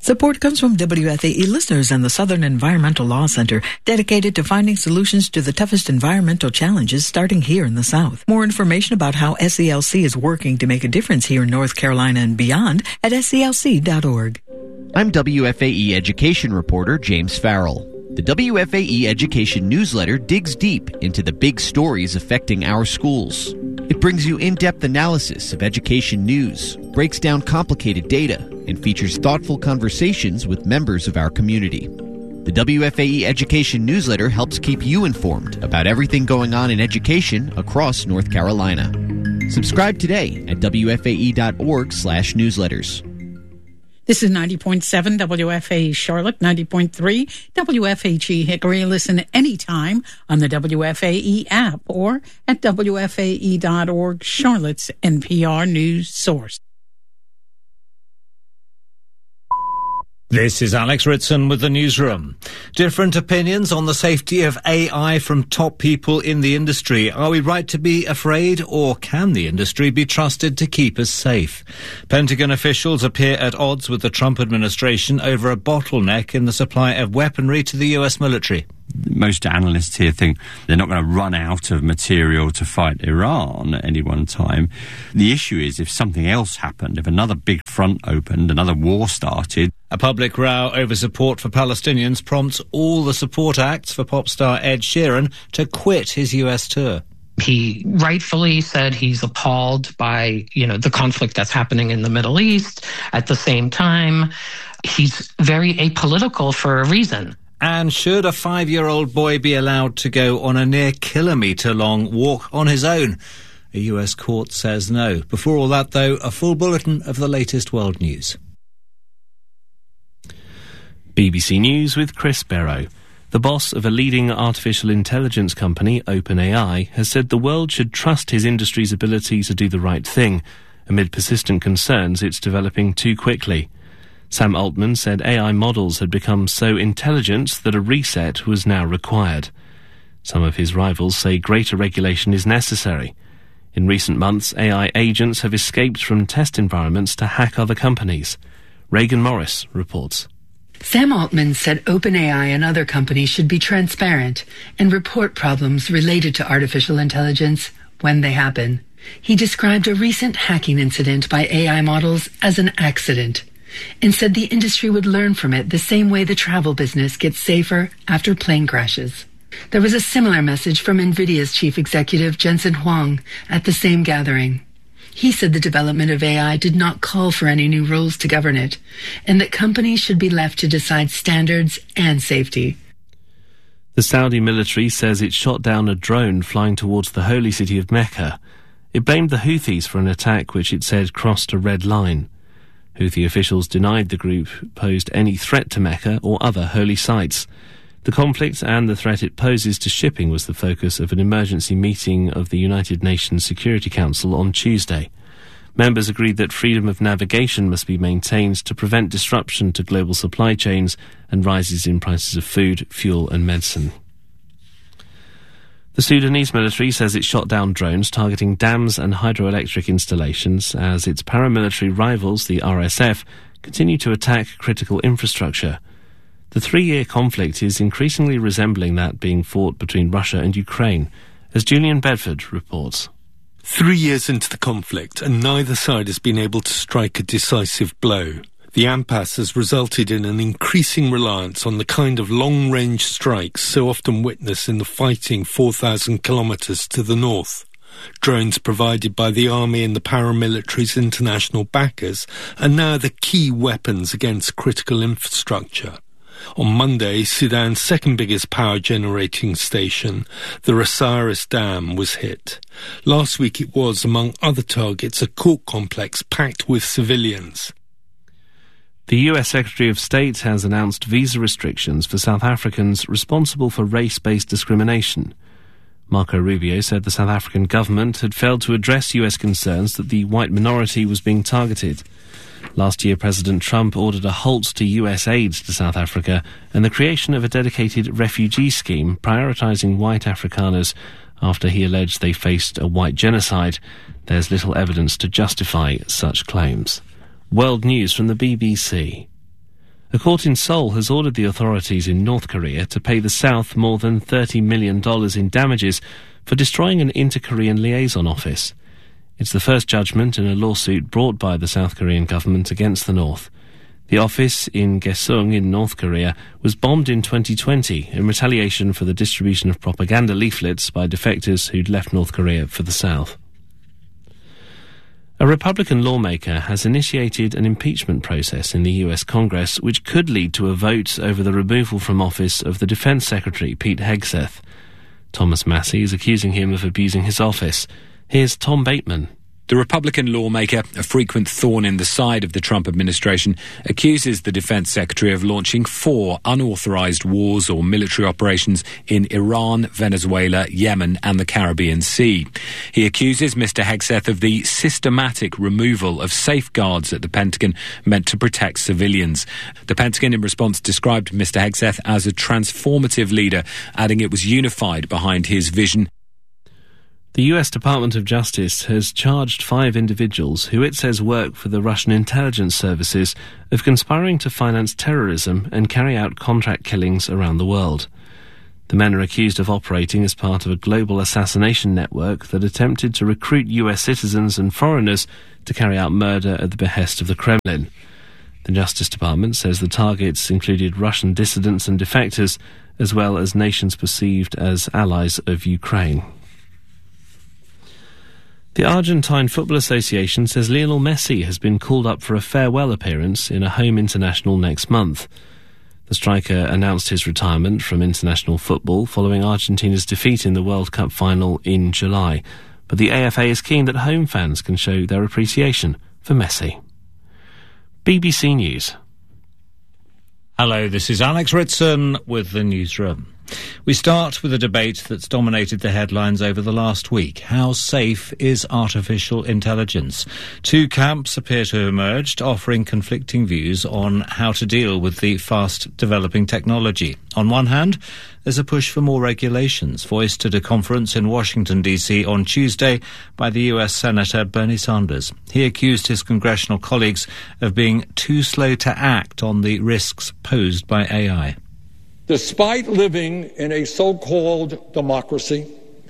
Support comes from WFAE listeners and the Southern Environmental Law Center, dedicated to finding solutions to the toughest environmental challenges starting here in the South. More information about how SELC is working to make a difference here in North Carolina and beyond at SELC.org. I'm WFAE education reporter James Farrell. The WFAE Education newsletter digs deep into the big stories affecting our schools. It brings you in-depth analysis of education news, breaks down complicated data, and features thoughtful conversations with members of our community. The WFAE Education newsletter helps keep you informed about everything going on in education across North Carolina. Subscribe today at wfae.org/newsletters. This is 90.7 WFAE Charlotte, 90.3 WFHE Hickory. Listen anytime on the WFAE app or at WFAE.org, Charlotte's NPR news source. This is Alex Ritson with the newsroom. Different opinions on the safety of AI from top people in the industry. Are we right to be afraid, or can the industry be trusted to keep us safe? Pentagon officials appear at odds with the Trump administration over a bottleneck in the supply of weaponry to the U.S. military. Most analysts here think they're not going to run out of material to fight Iran at any one time. The issue is if something else happened, if another big front opened, another war started. A public row over support for Palestinians prompts all the support acts for pop star Ed Sheeran to quit his U.S. tour. He rightfully said he's appalled by, the conflict that's happening in the Middle East. At the same time, he's very apolitical for a reason. And should a 5-year-old boy be allowed to go on a near kilometre-long walk on his own? A US court says no. Before all that, though, a full bulletin of the latest world news. BBC News with Chris Barrow. The boss of a leading artificial intelligence company, OpenAI, has said the world should trust his industry's ability to do the right thing, amid persistent concerns it's developing too quickly. Sam Altman said AI models had become so intelligent that a reset was now required. Some of his rivals say greater regulation is necessary. In recent months, AI agents have escaped from test environments to hack other companies. Reagan Morris reports. Sam Altman said OpenAI and other companies should be transparent and report problems related to artificial intelligence when they happen. He described a recent hacking incident by AI models as an accident, and said the industry would learn from it the same way the travel business gets safer after plane crashes. There was a similar message from NVIDIA's chief executive Jensen Huang at the same gathering. He said the development of AI did not call for any new rules to govern it, and that companies should be left to decide standards and safety. The Saudi military says it shot down a drone flying towards the holy city of Mecca. It blamed the Houthis for an attack which it said crossed a red line. Houthi officials denied the group posed any threat to Mecca or other holy sites. The conflict and the threat it poses to shipping was the focus of an emergency meeting of the United Nations Security Council on Tuesday. Members agreed that freedom of navigation must be maintained to prevent disruption to global supply chains and rises in prices of food, fuel and medicine. The Sudanese military says it shot down drones targeting dams and hydroelectric installations as its paramilitary rivals, the RSF, continue to attack critical infrastructure. The 3-year conflict is increasingly resembling that being fought between Russia and Ukraine, as Julian Bedford reports. 3 years into the conflict, and neither side has been able to strike a decisive blow. The impasse has resulted in an increasing reliance on the kind of long-range strikes so often witnessed in the fighting 4,000 kilometres to the north. Drones provided by the army and the paramilitary's international backers are now the key weapons against critical infrastructure. On Monday, Sudan's second biggest power generating station, the Osiris Dam, was hit. Last week it was, among other targets, a court complex packed with civilians. The US Secretary of State has announced visa restrictions for South Africans responsible for race-based discrimination. Marco Rubio said the South African government had failed to address US concerns that the white minority was being targeted. Last year, President Trump ordered a halt to US aid to South Africa and the creation of a dedicated refugee scheme prioritising white Afrikaners after he alleged they faced a white genocide. There's little evidence to justify such claims. World news from the BBC. A court in Seoul has ordered the authorities in North Korea to pay the South more than $30 million in damages for destroying an inter-Korean liaison office. It's the first judgment in a lawsuit brought by the South Korean government against the North. The office in Gaesung in North Korea was bombed in 2020 in retaliation for the distribution of propaganda leaflets by defectors who'd left North Korea for the South. A Republican lawmaker has initiated an impeachment process in the US Congress which could lead to a vote over the removal from office of the Defense Secretary Pete Hegseth. Thomas Massie is accusing him of abusing his office. Here's Tom Bateman. The Republican lawmaker, a frequent thorn in the side of the Trump administration, accuses the defense secretary of launching 4 unauthorized wars or military operations in Iran, Venezuela, Yemen and the Caribbean Sea. He accuses Mr. Hegseth of the systematic removal of safeguards at the Pentagon meant to protect civilians. The Pentagon, in response, described Mr. Hegseth as a transformative leader, adding it was unified behind his vision. The US Department of Justice has charged 5 individuals who it says work for the Russian intelligence services of conspiring to finance terrorism and carry out contract killings around the world. The men are accused of operating as part of a global assassination network that attempted to recruit US citizens and foreigners to carry out murder at the behest of the Kremlin. The Justice Department says the targets included Russian dissidents and defectors, as well as nations perceived as allies of Ukraine. The Argentine Football Association says Lionel Messi has been called up for a farewell appearance in a home international next month. The striker announced his retirement from international football following Argentina's defeat in the World Cup final in July. But the AFA is keen that home fans can show their appreciation for Messi. BBC News. Hello, this is Alex Ritson with the newsroom. We start with a debate that's dominated the headlines over the last week. How safe is artificial intelligence? 2 camps appear to have emerged, offering conflicting views on how to deal with the fast-developing technology. On one hand, there's a push for more regulations, voiced at a conference in Washington, D.C. on Tuesday by the U.S. Senator Bernie Sanders. He accused his congressional colleagues of being too slow to act on the risks posed by AI. Despite living in a so-called democracy,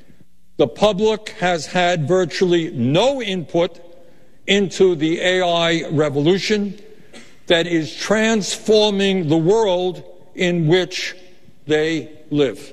the public has had virtually no input into the AI revolution that is transforming the world in which they live.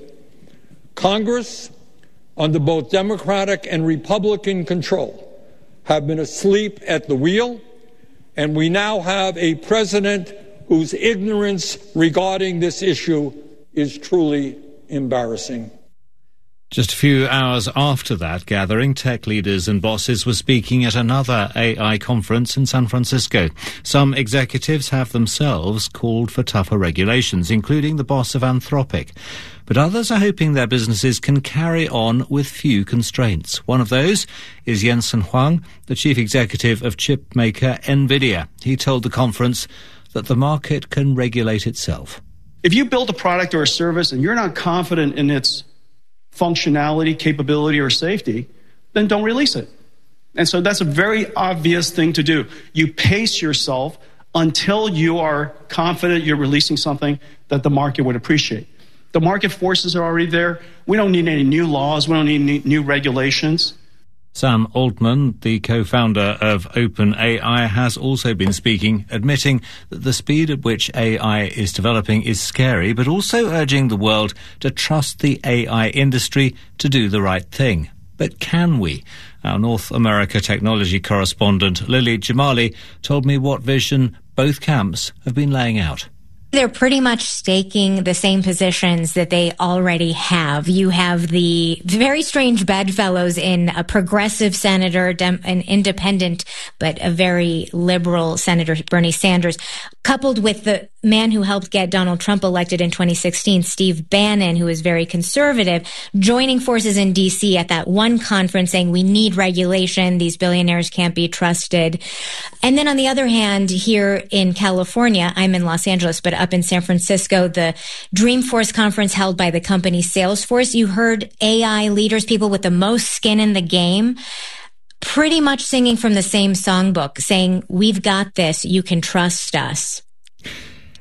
Congress, under both Democratic and Republican control, have been asleep at the wheel, and we now have a president whose ignorance regarding this issue is truly embarrassing. Just a few hours after that gathering, tech leaders and bosses were speaking at another AI conference in San Francisco. Some executives have themselves called for tougher regulations, including the boss of Anthropic. But others are hoping their businesses can carry on with few constraints. One of those is Jensen Huang, the chief executive of chip maker NVIDIA. He told the conference that the market can regulate itself. If you build a product or a service and you're not confident in its functionality, capability, or safety, then don't release it. And so that's a very obvious thing to do. You pace yourself until you are confident you're releasing something that the market would appreciate. The market forces are already there. We don't need any new laws. We don't need any new regulations. Sam Altman, the co-founder of OpenAI, has also been speaking, admitting that the speed at which AI is developing is scary, but also urging the world to trust the AI industry to do the right thing. But can we? Our North America technology correspondent Lily Jamali told me what vision both camps have been laying out. They're pretty much staking the same positions that they already have. You have the very strange bedfellows in a progressive senator, an independent, but a very liberal senator, Bernie Sanders, coupled with the man who helped get Donald Trump elected in 2016, Steve Bannon, who is very conservative, joining forces in D.C. at that one conference saying we need regulation, these billionaires can't be trusted. And then on the other hand, here in California, I'm in Los Angeles, but up in San Francisco, the Dreamforce conference held by the company Salesforce, you heard AI leaders, people with the most skin in the game, pretty much singing from the same songbook, saying, we've got this, you can trust us.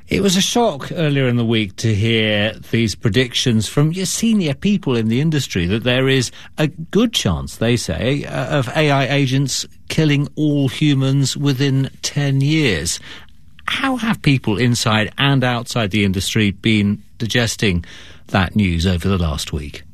It was a shock earlier in the week to hear these predictions from your senior people in the industry that there is a good chance, they say, of AI agents killing all humans within 10 years. How have people inside and outside the industry been digesting that news over the last week?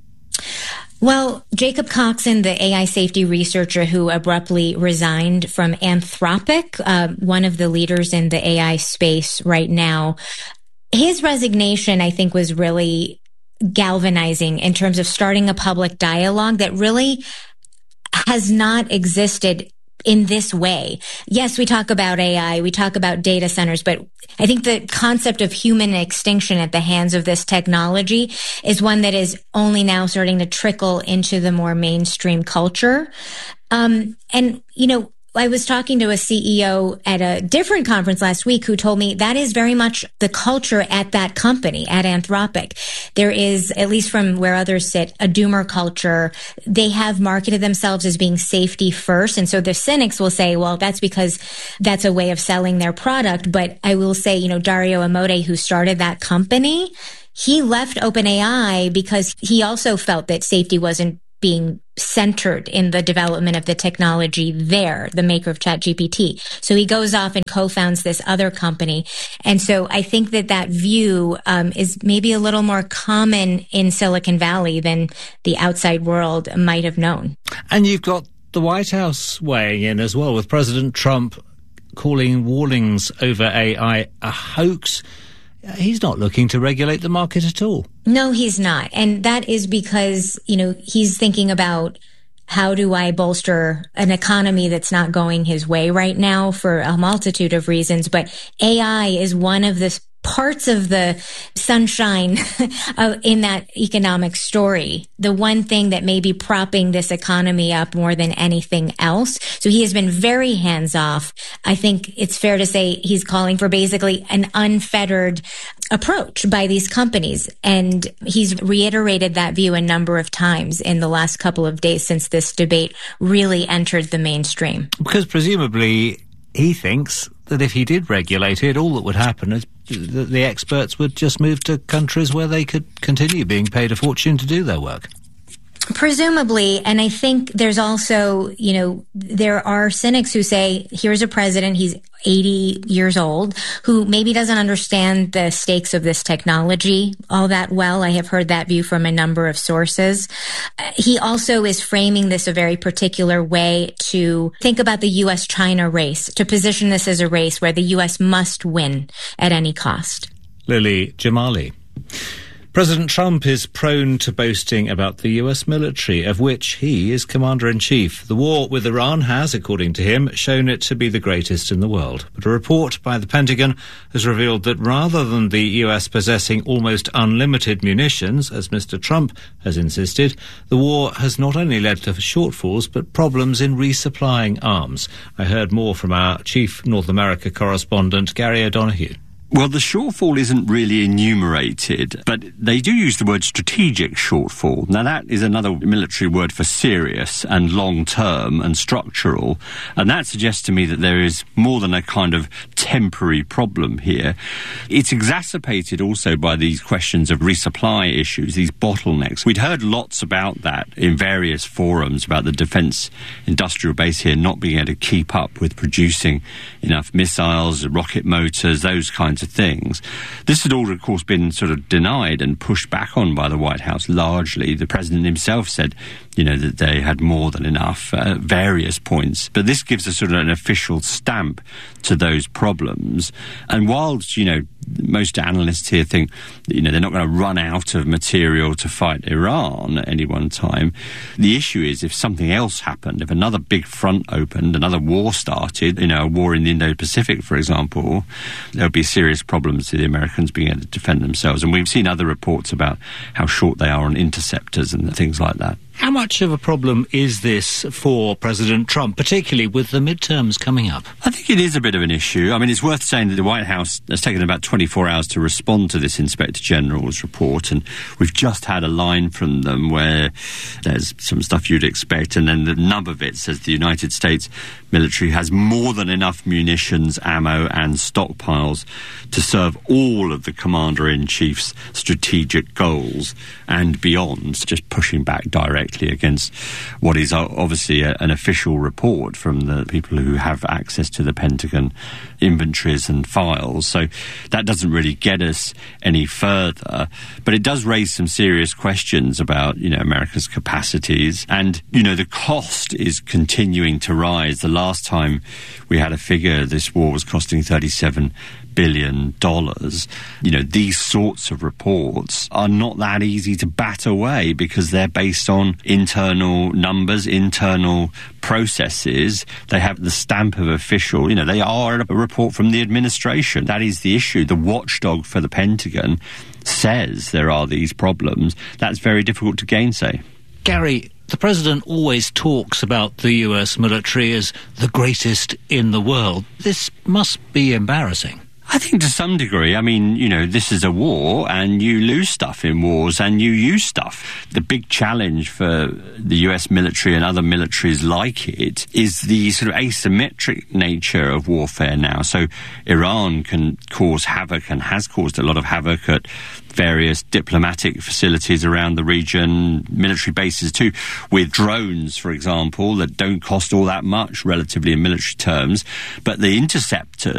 Well, Jacob Coxon, the AI safety researcher who abruptly resigned from Anthropic, one of the leaders in the AI space right now, his resignation, I think, was really galvanizing in terms of starting a public dialogue that really has not existed in this way. Yes, we talk about AI, we talk about data centers, but I think the concept of human extinction at the hands of this technology is one that is only now starting to trickle into the more mainstream culture. And, you know, I was talking to a CEO at a different conference last week who told me that is very much the culture at that company, at Anthropic. There is, at least from where others sit, a doomer culture. They have marketed themselves as being safety first. And so the cynics will say, well, that's because that's a way of selling their product. But I will say, you know, Dario Amodei, who started that company, he left OpenAI because he also felt that safety wasn't being centered in the development of the technology there, the maker of ChatGPT. So he goes off and co-founds this other company. And so I think that view is maybe a little more common in Silicon Valley than the outside world might have known. And you've got the White House weighing in as well, with President Trump calling warnings over AI a hoax. He's not looking to regulate the market at all. No, he's not. And that is because, you know, he's thinking about how do I bolster an economy that's not going his way right now for a multitude of reasons. But AI is one of the parts of the sunshine in that economic story. The one thing that may be propping this economy up more than anything else. So he has been very hands-off. I think it's fair to say he's calling for basically an unfettered approach by these companies. And he's reiterated that view a number of times in the last couple of days since this debate really entered the mainstream. Because presumably he thinks that if he did regulate it, all that would happen is that the experts would just move to countries where they could continue being paid a fortune to do their work. Presumably, and I think there's also, you know, there are cynics who say, here's a president, he's 80 years old, who maybe doesn't understand the stakes of this technology all that well. I have heard that view from a number of sources. He also is framing this a very particular way to think about the U.S.-China race, to position this as a race where the U.S. must win at any cost. Lily Jamali. President Trump is prone to boasting about the US military, of which he is commander-in-chief. The war with Iran has, according to him, shown it to be the greatest in the world. But a report by the Pentagon has revealed that rather than the US possessing almost unlimited munitions, as Mr. Trump has insisted, the war has not only led to shortfalls, but problems in resupplying arms. I heard more from our chief North America correspondent, Gary O'Donoghue. Well, the shortfall isn't really enumerated, but they do use the word strategic shortfall. Now, that is another military word for serious and long-term and structural, and that suggests to me that there is more than a kind of temporary problem here. It's exacerbated also by these questions of resupply issues, these bottlenecks. We'd heard lots about that in various forums, about the defence industrial base here not being able to keep up with producing enough missiles, rocket motors, those kinds of things. This had all, of course, been sort of denied and pushed back on by the White House largely. The president himself said, you know, that they had more than enough at various points. But this gives a sort of an official stamp to those problems. And whilst, you know, most analysts here think, you know, they're not going to run out of material to fight Iran at any one time, the issue is if something else happened, if another big front opened, another war started, you know, a war in the Indo-Pacific, for example, there would be serious problems to the Americans being able to defend themselves. And we've seen other reports about how short they are on interceptors and things like that. How much of a problem is this for President Trump, particularly with the midterms coming up? I think it is a bit of an issue. I mean, it's worth saying that the White House has taken about 24 hours to respond to this Inspector General's report, and we've just had a line from them where there's some stuff you'd expect, and then the nub of it says the United States military has more than enough munitions, ammo and stockpiles to serve all of the Commander-in-Chief's strategic goals and beyond, just pushing back directly against what is obviously an official report from the people who have access to the Pentagon inventories and files. So that doesn't really get us any further, but it does raise some serious questions about, America's capacities. And, the cost is continuing to rise. The last time we had a figure, this war was costing $37 billion. These sorts of reports are not that easy to bat away because they're based on internal numbers, internal processes. They have the stamp of official. They are a report from the administration. That is the issue. The watchdog for the Pentagon says there are these problems. That's very difficult to gainsay. Gary, the president always talks about the US military as the greatest in the world. This must be embarrassing. I think to some degree. I mean, this is a war and you lose stuff in wars and you use stuff. The big challenge for the US military and other militaries like it is the sort of asymmetric nature of warfare now. So Iran can cause havoc and has caused a lot of havoc at various diplomatic facilities around the region, military bases too, with drones, for example, that don't cost all that much relatively in military terms. But the interceptors